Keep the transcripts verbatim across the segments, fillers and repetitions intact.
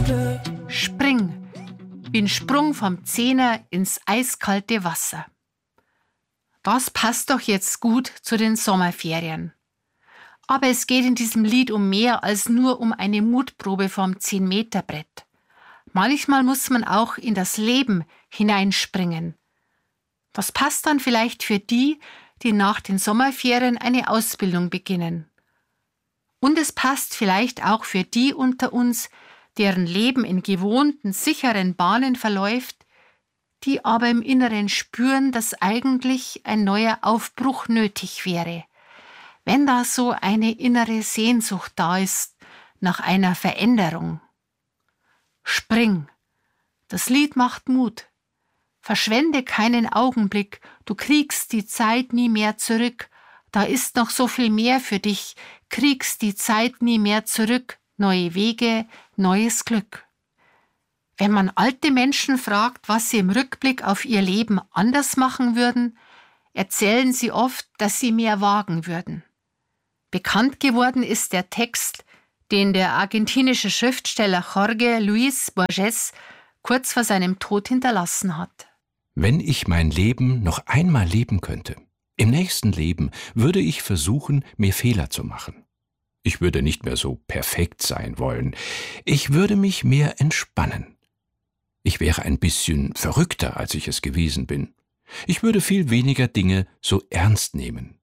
Spring, wie ein Sprung vom Zehner ins eiskalte Wasser. Das passt doch jetzt gut zu den Sommerferien. Aber es geht in diesem Lied um mehr als nur um eine Mutprobe vom zehn-Meter-Brett. Manchmal muss man auch in das Leben hineinspringen. Das passt dann vielleicht für die, die nach den Sommerferien eine Ausbildung beginnen. Und es passt vielleicht auch für die unter uns, deren Leben in gewohnten, sicheren Bahnen verläuft, die aber im Inneren spüren, dass eigentlich ein neuer Aufbruch nötig wäre. Wenn da so eine innere Sehnsucht da ist nach einer Veränderung. Spring. Das Lied macht Mut. Verschwende keinen Augenblick, du kriegst die Zeit nie mehr zurück. Da ist noch so viel mehr für dich, kriegst die Zeit nie mehr zurück. Neue Wege, neues Glück. Wenn man alte Menschen fragt, was sie im Rückblick auf ihr Leben anders machen würden, erzählen sie oft, dass sie mehr wagen würden. Bekannt geworden ist der Text, den der argentinische Schriftsteller Jorge Luis Borges kurz vor seinem Tod hinterlassen hat. Wenn ich mein Leben noch einmal leben könnte, im nächsten Leben würde ich versuchen, mir Fehler zu machen. Ich würde nicht mehr so perfekt sein wollen. Ich würde mich mehr entspannen. Ich wäre ein bisschen verrückter, als ich es gewesen bin. Ich würde viel weniger Dinge so ernst nehmen.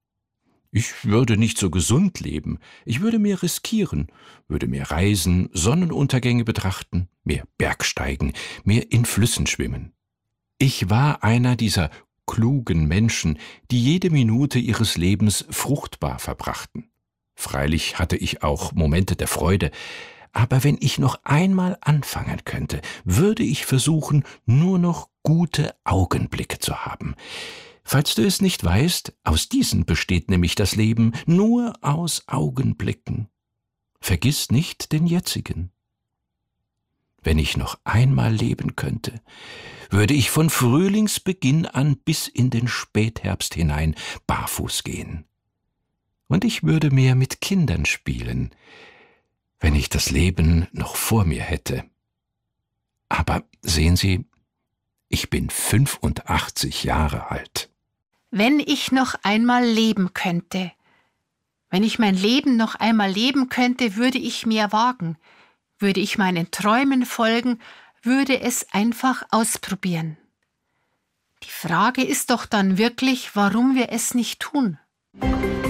Ich würde nicht so gesund leben. Ich würde mehr riskieren, würde mehr reisen, Sonnenuntergänge betrachten, mehr Bergsteigen, mehr in Flüssen schwimmen. Ich war einer dieser klugen Menschen, die jede Minute ihres Lebens fruchtbar verbrachten. Freilich hatte ich auch Momente der Freude, aber wenn ich noch einmal anfangen könnte, würde ich versuchen, nur noch gute Augenblicke zu haben. Falls du es nicht weißt, aus diesen besteht nämlich das Leben, nur aus Augenblicken. Vergiss nicht den jetzigen. Wenn ich noch einmal leben könnte, würde ich von Frühlingsbeginn an bis in den Spätherbst hinein barfuß gehen. Und ich würde mehr mit Kindern spielen, wenn ich das Leben noch vor mir hätte. Aber sehen Sie, ich bin fünfundachtzig Jahre alt. Wenn ich noch einmal leben könnte, wenn ich mein Leben noch einmal leben könnte, würde ich mehr wagen, würde ich meinen Träumen folgen, würde es einfach ausprobieren. Die Frage ist doch dann wirklich, warum wir es nicht tun.